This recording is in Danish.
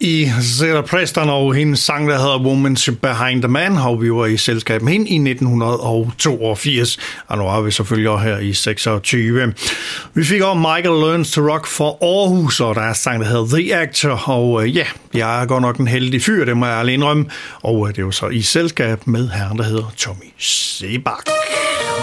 i Zeta Preston og hendes sang, der hedder Woman's Behind the Man, og vi var i selskab med hende i 1982, og nu er vi selvfølgelig også her i 26. Vi fik også Michael Learns to Rock for Aarhus, og der er sang, der hedder The Actor, og ja, jeg er godt nok en heldig fyr, det må jeg alene indrømme, og det var så i selskab med herren, der hedder Tommy Sebak.